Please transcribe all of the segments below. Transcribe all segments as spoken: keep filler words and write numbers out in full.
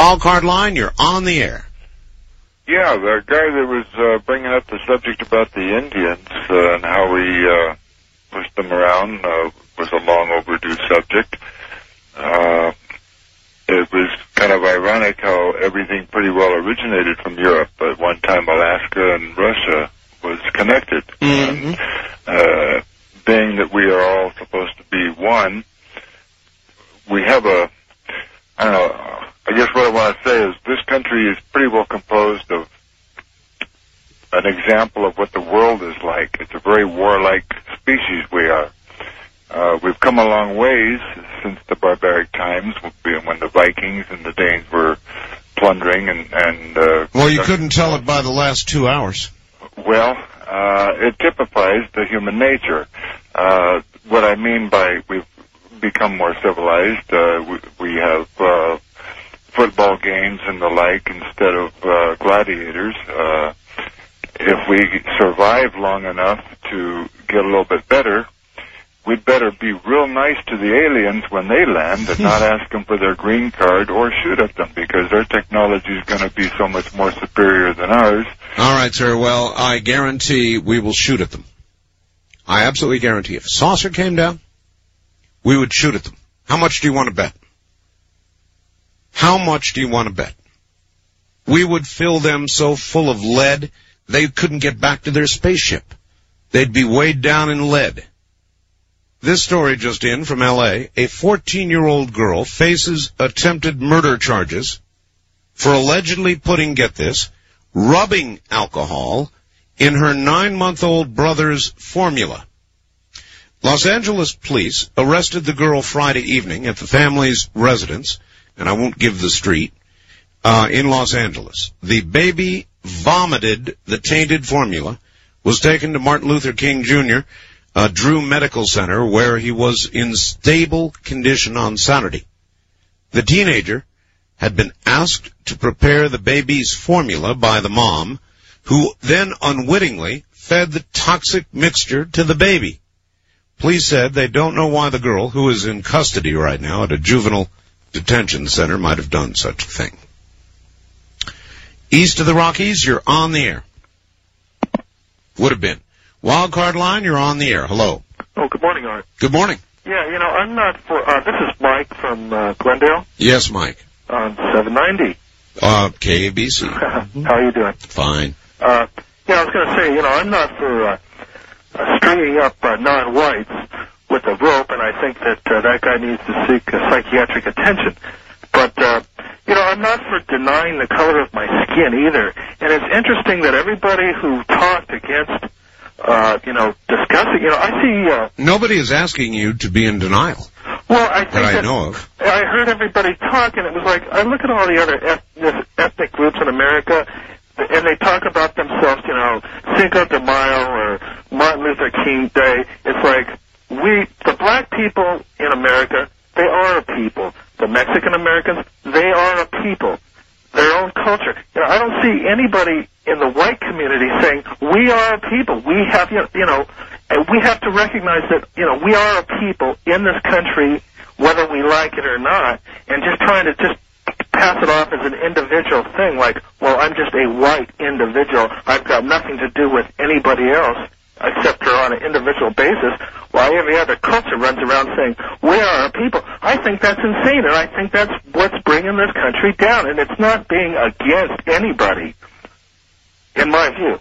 Wildcard line, you're on the air. Yeah, the guy that was uh, bringing up the subject about the Indians uh, and how we uh, pushed them around uh, was a long overdue subject. Uh, it was kind of ironic how everything pretty well originated from Europe. At one time, Alaska and Russia was connected. Mm-hmm. And, uh, being that we are all supposed to be one, we have a, I don't know, I guess what I want to say is this country is pretty well composed of an example of what the world is like. It's a very warlike species we are. Uh, we've come a long ways since the barbaric times when the Vikings and the Danes were plundering and... and uh, well, you couldn't tell it by the last two hours. Well, uh, it typifies the human nature. Uh, what I mean by we've become more civilized, uh, we, we have... Uh, football games and the like instead of uh, gladiators. Uh, if we survive long enough to get a little bit better, we'd better be real nice to the aliens when they land and not ask them for their green card or shoot at them because their technology is going to be so much more superior than ours. All right, sir. Well, I guarantee we will shoot at them. I absolutely guarantee. If a saucer came down, we would shoot at them. How much do you want to bet? How much do you want to bet? We would fill them so full of lead, they couldn't get back to their spaceship. They'd be weighed down in lead. This story just in from L A. A fourteen-year-old girl faces attempted murder charges for allegedly putting, get this, rubbing alcohol in her nine-month-old brother's formula. Los Angeles police arrested the girl Friday evening at the family's residence, and I won't give the street, uh, in Los Angeles. The baby vomited the tainted formula, was taken to Martin Luther King Junior Uh, Drew Medical Center, where he was in stable condition on Saturday. The teenager had been asked to prepare the baby's formula by the mom, who then unwittingly fed the toxic mixture to the baby. Police said they don't know why the girl, who is in custody right now at a juvenile detention center, might have done such a thing. East of the Rockies, you're on the air. Would have been. Wildcard line, you're on the air. Hello. Oh, good morning, Art. Good morning. Yeah, you know, I'm not for, uh, this is Mike from uh, Glendale. Yes, Mike. On seven ninety. Uh, K A B C. How are you doing? Fine. Uh, yeah, I was going to say, you know, I'm not for uh, uh, stringing up uh, non-whites with a rope, and I think that uh, that guy needs to seek uh, psychiatric attention. But, uh, you know, I'm not for denying the color of my skin either. And it's interesting that everybody who talked against, uh, you know, discussing, you know, I see... Uh, Nobody is asking you to be in denial. Well, I think that I that know of. I heard everybody talk, and it was like, I look at all the other eth- ethnic groups in America, and they talk about themselves, you know, Cinco de Mayo or Martin Luther King Day. It's like, we, the black people in America, they are a people. The Mexican Americans, they are a people. Their own culture. You know, I don't see anybody in the white community saying, we are a people. We have, you know, and we have to recognize that, you know, we are a people in this country, whether we like it or not, and just trying to just pass it off as an individual thing, like, well, I'm just a white individual. I've got nothing to do with anybody else except for on an individual basis, while every other culture runs around saying, we are a people. I think that's insane, and I think that's what's bringing this country down, and it's not being against anybody, in my view.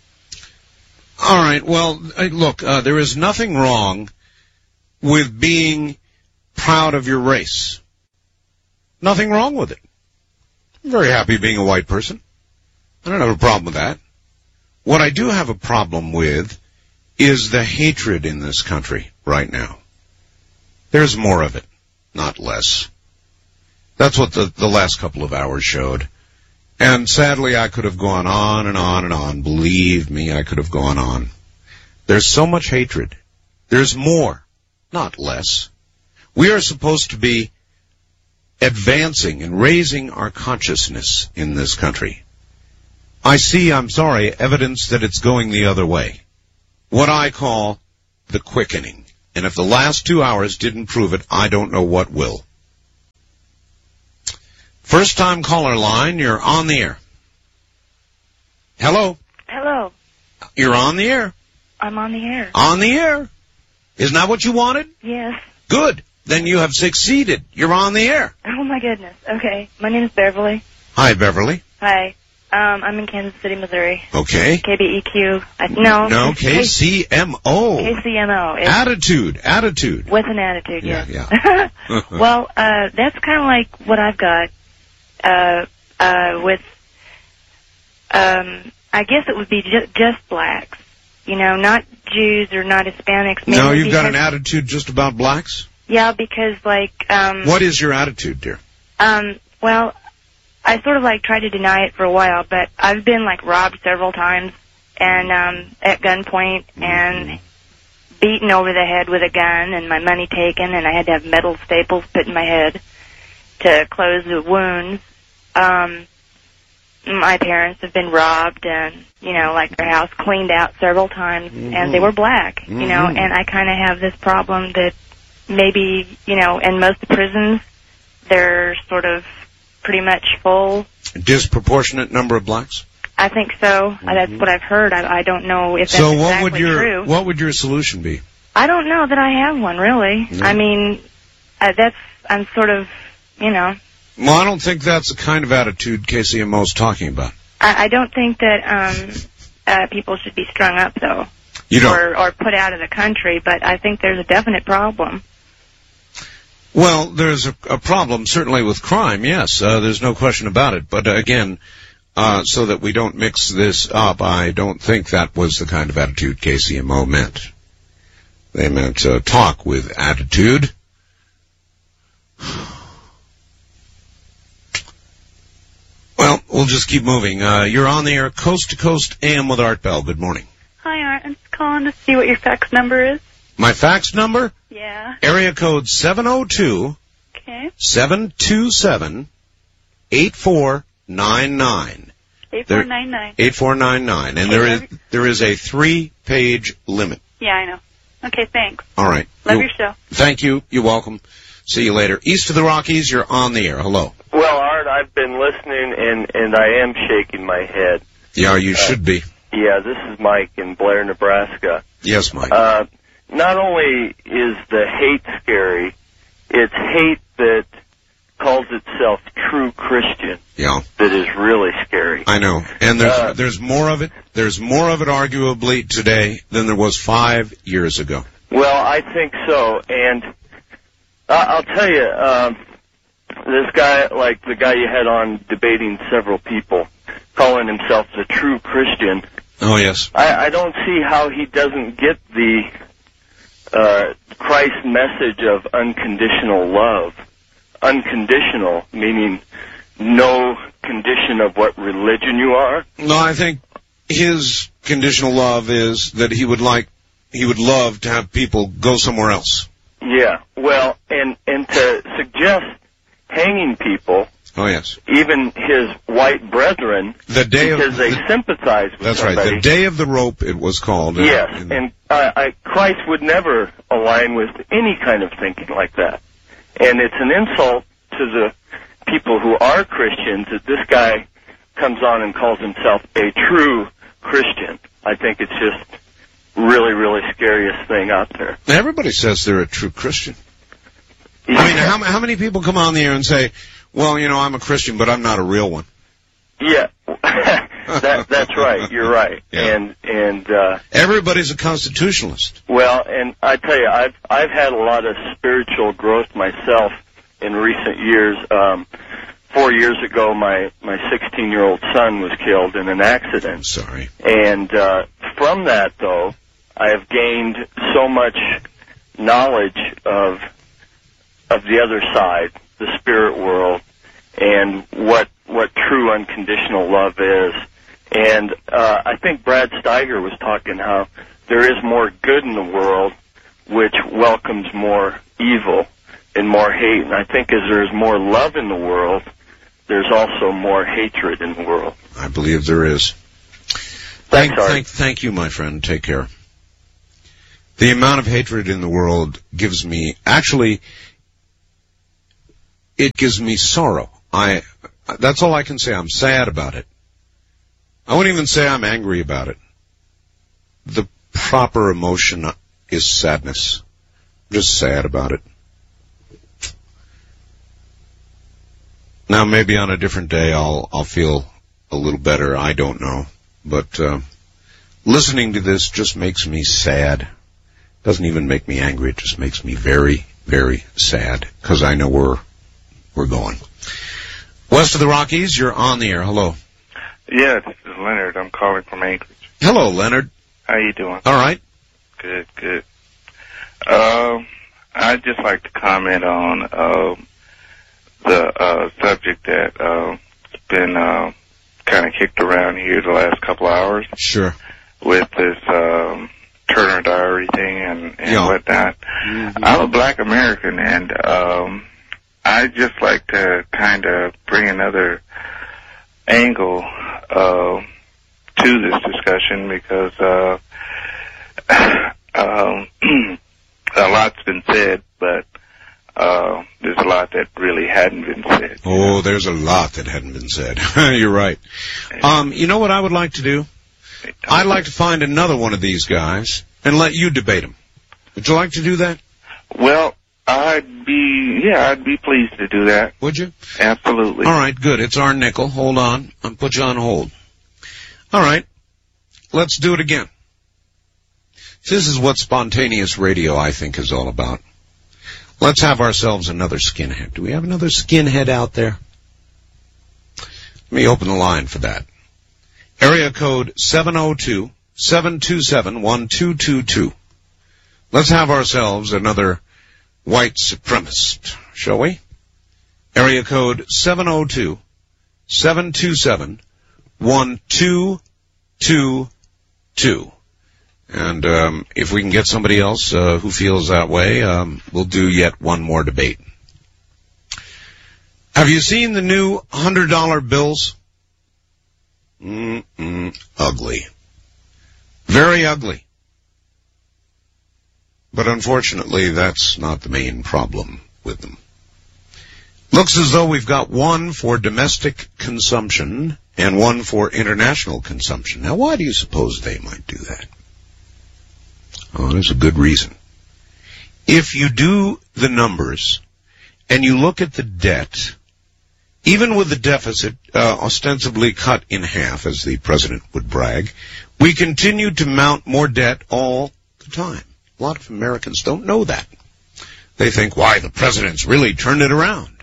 All right, well, look, uh, there is nothing wrong with being proud of your race. Nothing wrong with it. I'm very happy being a white person. I don't have a problem with that. What I do have a problem with is the hatred in this country right now. There's more of it, not less. That's what the, the last couple of hours showed. And sadly, I could have gone on and on and on. Believe me, I could have gone on. There's so much hatred. There's more, not less. We are supposed to be advancing and raising our consciousness in this country. I see, I'm sorry, evidence that it's going the other way. What I call the quickening. And if the last two hours didn't prove it, I don't know what will. First time caller line, you're on the air. Hello? Hello. You're on the air. I'm on the air. On the air. Isn't that what you wanted? Yes. Good. Then you have succeeded. You're on the air. Oh, my goodness. Okay. My name is Beverly. Hi, Beverly. Hi. Um, I'm in Kansas City, Missouri. Okay. K B E Q. I, no. No, K C M O. K C M O. It's Attitude. Attitude. with an attitude, Yeah, yes. yeah. Well, uh, that's kind of like what I've got, uh, uh, with, um, I guess it would be ju- just blacks. You know, not Jews or not Hispanics. No, mainly you've got an because- attitude just about blacks? Yeah, because, like, um... What is your attitude, dear? Um, well, I sort of, like, tried to deny it for a while, but I've been, like, robbed several times, and, um, at gunpoint, and beaten over the head with a gun, and my money taken, and I had to have metal staples put in my head to close the wounds. Um, my parents have been robbed, and, you know, like, their house cleaned out several times, Mm-hmm. and they were black, you Mm-hmm. know, and I kind of have this problem that maybe, you know, in most prisons, they're sort of pretty much full. Disproportionate number of blacks? I think so. Mm-hmm. That's what I've heard. I, I don't know if that's so what exactly would your true. what would your solution be? I don't know that I have one, really. No. I mean, uh, that's, I'm sort of, you know. Well, I don't think that's the kind of attitude K C M O is talking about. I, I don't think that um, uh, people should be strung up, though. You don't? Or, or put out of the country, but I think there's a definite problem. Well, there's a, a problem, certainly with crime, yes. Uh, there's no question about it. But, uh, again, uh, so that we don't mix this up, I don't think that was the kind of attitude K C M O meant. They meant uh, talk with attitude. Well, we'll just keep moving. Uh, you're on the air, Coast to Coast A M with Art Bell. Good morning. Hi, Art. I'm just calling to see what your fax number is. My fax number? Yeah. Area code seven oh two, Okay. seven two seven, eight four nine nine. eight four nine nine. eight four nine nine. And Okay, there is love there is a three-page limit. Yeah, I know. Okay, thanks. All right. Love You- your show. Thank you. You're welcome. See you later. East of the Rockies, you're on the air. Hello. Well, Art, I've been listening, and, and I am shaking my head. Yeah, you should be. Yeah, this is Mike in Blair, Nebraska. Yes, Mike. Uh, not only is the hate scary, it's hate that calls itself true Christian yeah, that is really scary. I know. And there's Uh, there's more of it. There's more of it, arguably, today than there was five years ago. Well, I think so, and I- I'll tell you, um, this guy, like the guy you had on debating several people, calling himself the true Christian, Oh, yes. I, I don't see how he doesn't get the uh, Christ message of unconditional love. Unconditional, meaning no condition of what religion you are. No, I think his conditional love is that he would like, he would love to have people go somewhere else. Yeah, well, and, and to suggest hanging people, Oh, yes. even his white brethren, The day of because they the, sympathize with that's somebody. right. The day of the rope, it was called. Yes, And- and uh, I, Christ would never align with any kind of thinking like that. And it's an insult to the people who are Christians that this guy comes on and calls himself a true Christian. I think it's just really, really scariest thing out there. Everybody says they're a true Christian. I mean, how, how many people come on the air and say, well, you know, I'm a Christian, but I'm not a real one? Yeah, that, that's right. You're right. Yeah. And and uh, Everybody's a constitutionalist. well, and I tell you, I've I've had a lot of spiritual growth myself in recent years. Um, four years ago, my my sixteen-year-old son was killed in an I'm accident, sorry. and uh, from that, though, I have gained so much knowledge of of the other side, the spirit world, and what what true unconditional love is. And uh, I think Brad Steiger was talking how there is more good in the world, which welcomes more evil and more hate. And I think as there's more love in the world, there's also more hatred in the world. I believe there is. Thanks, Thank, Art. thank, thank you, my friend. Take care. The amount of hatred in the world gives me, actually, it gives me sorrow. I, that's all I can say. I'm sad about it. I wouldn't even say I'm angry about it. The proper emotion is sadness. I'm just sad about it. Now, maybe on a different day I'll, I'll feel a little better. I don't know. But, uh, listening to this just makes me sad. Doesn't even make me angry. It just makes me very, very sad. Because I know we're, we're going. West of the Rockies, you're on the air. Hello. Yeah, this is Leonard. I'm calling from Anchorage. Hello, Leonard. How you doing? All right. Good, good. Um, I'd just like to comment on um, the uh, subject that uh, has been uh, kind of kicked around here the last couple hours. Sure. With this um, Turner Diary thing and, and yeah. whatnot. Mm-hmm. I'm a black American, and um, I'd just like to kind of bring another angle uh, to this discussion because uh, um, a lot's been said, but uh, there's a lot that really hadn't been said. Oh, there's a lot that hadn't been said. You're right. Um, you know what I would like to do? I'd like to find another one of these guys and let you debate them. Would you like to do that? Well, I'd be, yeah, I'd be pleased to do that. Would you? Absolutely. All right, good. It's our nickel. Hold on. I'll put you on hold. All right. Let's do it again. This is what spontaneous radio, I think, is all about. Let's have ourselves another skinhead. Do we have another skinhead out there? Let me open the line for that. Area code seven oh two, seven two seven, one two two two. Let's have ourselves another white supremacist, shall we? Area code seven oh two, seven two seven, one two two two. And um, if we can get somebody else uh, who feels that way, um, we'll do yet one more debate. Have you seen the new one hundred dollar bills? Mm-mm, ugly. Very ugly. But unfortunately, that's not the main problem with them. Looks as though we've got one for domestic consumption and one for international consumption. Now, why do you suppose they might do that? Oh, there's a good reason. If you do the numbers and you look at the debt, even with the deficit uh, ostensibly cut in half, as the president would brag, we continue to mount more debt all the time. A lot of Americans don't know that. They think, why, the president's really turned it around.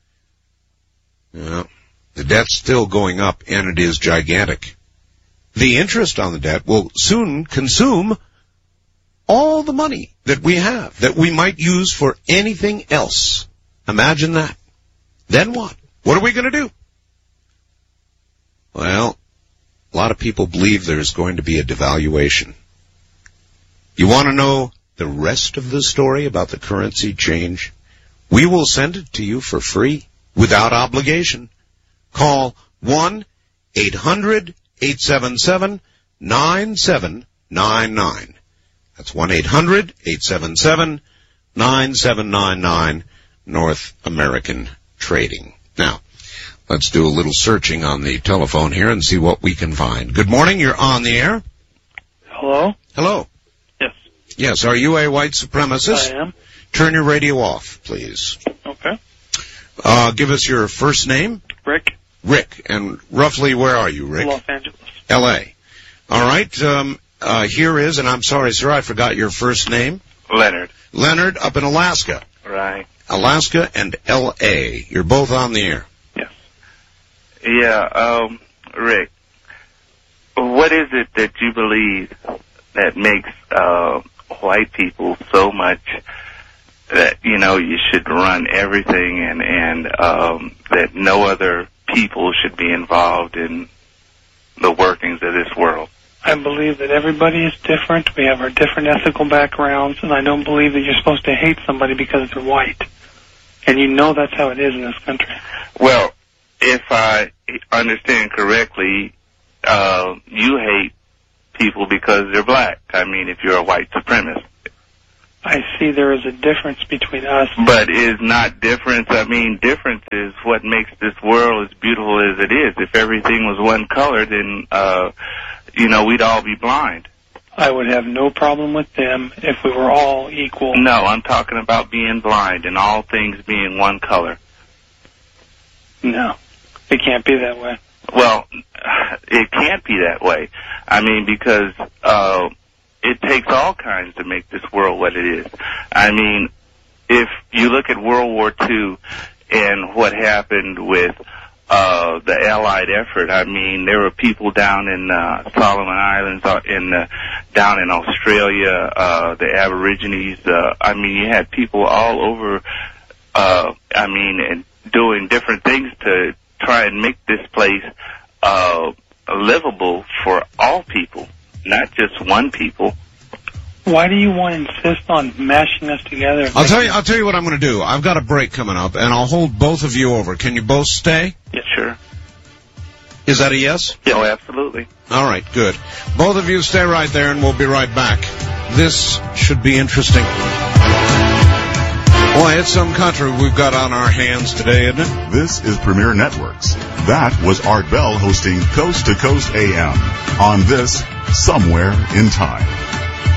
Yeah, the debt's still going up, and it is gigantic. The interest on the debt will soon consume all the money that we have, that we might use for anything else. Imagine that. Then what? What are we going to do? Well, a lot of people believe there's going to be a devaluation. You want to know the rest of the story about the currency change? We will send it to you for free, without obligation. Call one eight hundred, eight seven seven, nine seven nine nine. That's one eight hundred, eight seven seven, nine seven nine nine, North American Trading. Now, let's do a little searching on the telephone here and see what we can find. Good morning, you're on the air. Hello? Hello. Yes. Yes, are you a white supremacist? I am. Turn your radio off, please. Okay. Uh, give us your first name. Rick. Rick. And roughly where are you, Rick? Los Angeles. L A. All right, um, uh, here is, and I'm sorry, sir, I forgot your first name. Leonard. Leonard, up in Alaska. Right. Alaska and L A. You're both on the air. Yes. Yeah, um, Rick, what is it that you believe that makes uh, white people so much that, you know, you should run everything and, and um, that no other people should be involved in the workings of this world? I believe that everybody is different. We have our different ethical backgrounds, and I don't believe that you're supposed to hate somebody because they're white. And you know that's how it is in this country. Well, if I understand correctly, uh, you hate people because they're black. I mean, if you're a white supremacist. I see there is a difference between us. But is not difference, I mean, difference is what makes this world as beautiful as it is. If everything was one color, then, uh, you know, we'd all be blind. I would have no problem with them if we were all equal. No, I'm talking about being blind and all things being one color. No, it can't be that way. Well, it can't be that way. I mean, because uh, it takes all kinds to make this world what it is. I mean, if you look at World War Two and what happened with uh, the Allied effort, I mean, there were people down in uh, Solomon Islands, uh, in uh, down in Australia, uh, the Aborigines. Uh, I mean, you had people all over. Uh, I mean, and doing different things to try and make this place uh, livable for all people, not just one people. Why do you want to insist on mashing us together? I'll tell you. I'll tell you what I'm going to do. I've got a break coming up, and I'll hold both of you over. Can you both stay? Yeah, sure. Is that a yes? Yeah, oh, absolutely. All right, good. Both of you stay right there, and we'll be right back. This should be interesting. Boy, it's some country we've got on our hands today, isn't it? This is Premier Networks. That was Art Bell hosting Coast to Coast A M on this Somewhere in Time.